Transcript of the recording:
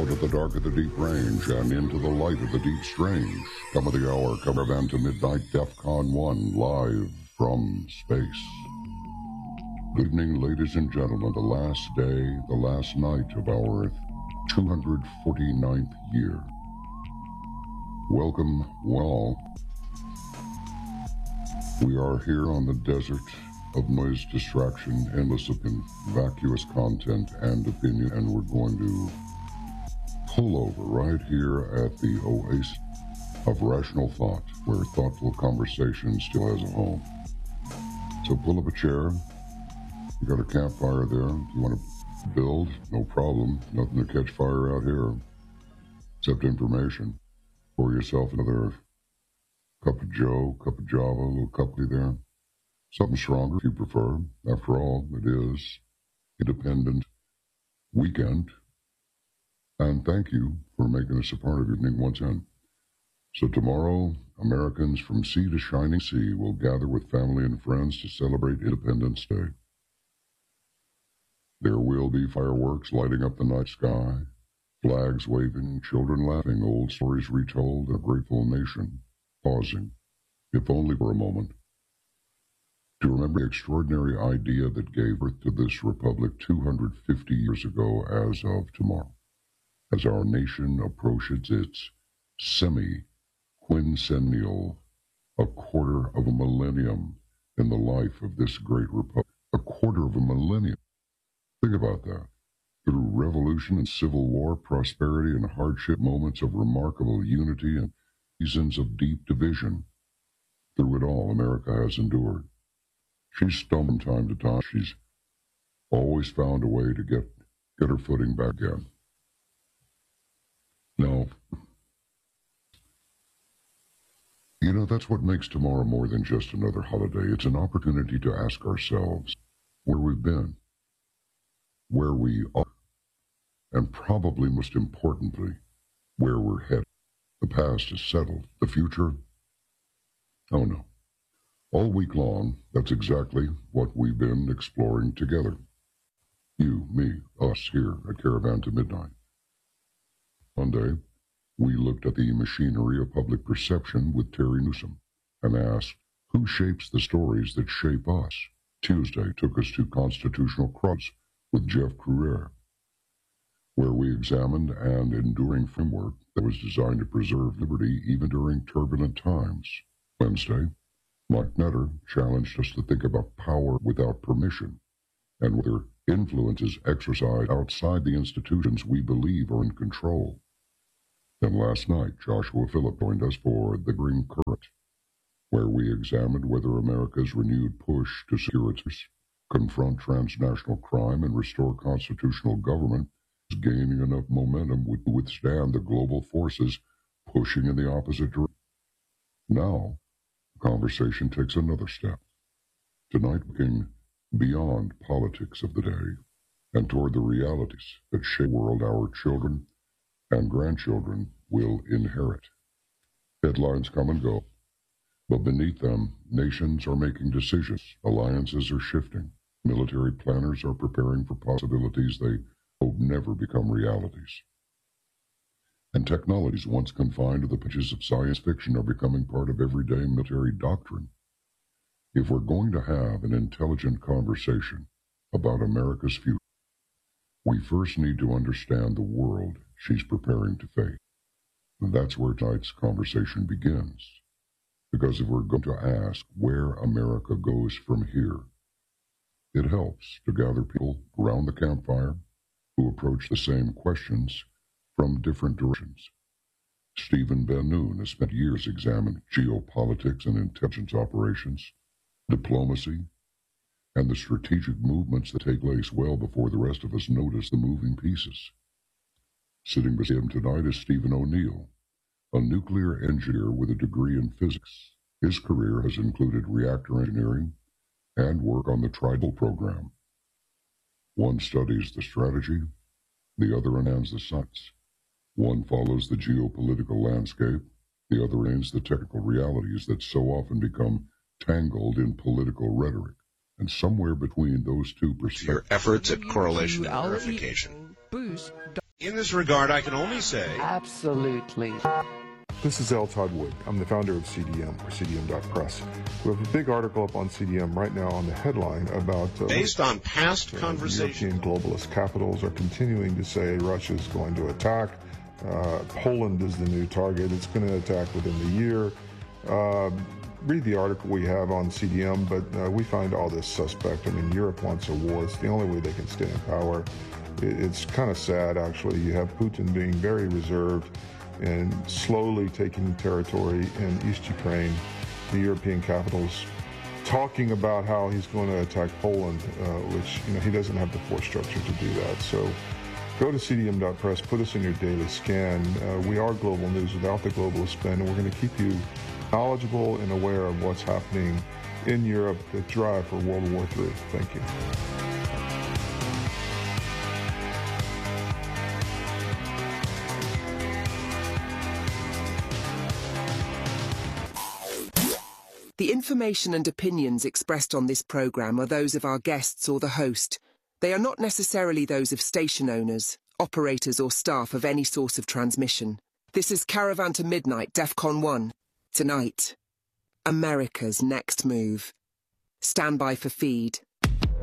Out of the dark of the deep range and into the light of the deep strange. Come of the hour, Caravan to Midnight, DEFCON 1, live from space. Good evening, ladies and gentlemen. The last day, the last night of our 249th year. Welcome, well. We are here on the desert of noise, distraction, endless vacuous content and opinion, and we're going to pull over right here at the oasis of rational thought, where thoughtful conversation still has a home. So pull up a chair. You got a campfire there. If you want to build, no problem. Nothing to catch fire out here, except information. Pour yourself another cup of joe, cup of java, a little cuppy there. Something stronger if you prefer. After all, it is Independent Weekend. And thank you for making us a part of your evening once again. So tomorrow, Americans from sea to shining sea will gather with family and friends to celebrate Independence Day. There will be fireworks lighting up the night sky, flags waving, children laughing, old stories retold, and a grateful nation pausing, if only for a moment, to remember the extraordinary idea that gave birth to this republic 250 years ago as of tomorrow. As our nation approaches its semi-quincennial, a quarter of a millennium in the life of this great republic. A quarter of a millennium. Think about that. Through revolution and civil war, prosperity and hardship, moments of remarkable unity and seasons of deep division. Through it all, America has endured. She's stumbled from time to time. She's always found a way to get her footing back again. No. You know, that's what makes tomorrow more than just another holiday. It's an opportunity to ask ourselves where we've been, where we are, and probably most importantly, where we're headed. The past is settled. The future? Oh no. All week long, that's exactly what we've been exploring together. You, me, us here at Caravan to Midnight. Monday, we looked at the machinery of public perception with Terry Newsom and asked, who shapes the stories that shape us? Tuesday took us to Constitutional Cross with Jeff Crouere, where we examined an enduring framework that was designed to preserve liberty even during turbulent times. Wednesday, Mike Netter challenged us to think about power without permission and whether influence is exercised outside the institutions we believe are in control. Then last night, Joshua Phillip joined us for The Green Current, where we examined whether America's renewed push to secure its, confront transnational crime, and restore constitutional government is gaining enough momentum to withstand the global forces pushing in the opposite direction. Now, the conversation takes another step. Tonight, looking beyond politics of the day and toward the realities that shape the world our children and grandchildren will inherit. Headlines come and go, but beneath them, nations are making decisions, alliances are shifting, military planners are preparing for possibilities they hope never become realities. And technologies once confined to the pages of science fiction are becoming part of everyday military doctrine. If we're going to have an intelligent conversation about America's future, we first need to understand the world she's preparing to face. And that's where tonight's conversation begins. Because if we're going to ask where America goes from here, it helps to gather people around the campfire who approach the same questions from different directions. Stephen Van Noon has spent years examining geopolitics and intelligence operations, diplomacy, and the strategic movements that take place well before the rest of us notice the moving pieces. Sitting beside him tonight is Stephen O'Neill, a nuclear engineer with a degree in physics. His career has included reactor engineering and work on the Trident program. One studies the strategy, the other enhances the science. One follows the geopolitical landscape, the other aims the technical realities that so often become tangled in political rhetoric. And somewhere between those two perspectives, your efforts at correlation and verification. In this regard, I can only say... Absolutely. This is L. Todd Wood. I'm the founder of CDM, or CDM.press. We have a big article up on CDM right now on the headline about... based on past conversations. European globalist capitals are continuing to say Russia's going to attack. Poland is the new target. It's going to attack within the year. Read the article we have on CDM, but we find all this suspect. I mean, Europe wants a war. It's the only way they can stay in power. It's kind of sad, actually. You have Putin being very reserved and slowly taking territory in East Ukraine, the European capitals, talking about how he's going to attack Poland, which, he doesn't have the force structure to do that. So go to cdm.press, put us in your daily scan. We are global news without the globalist spin, and we're going to keep you knowledgeable and aware of what's happening in Europe that drive for World War III. Thank you. The information and opinions expressed on this program are those of our guests or the host. They are not necessarily those of station owners, operators or staff of any source of transmission. This is Caravan to Midnight, DEFCON 1. Tonight, America's next move. Stand by for feed.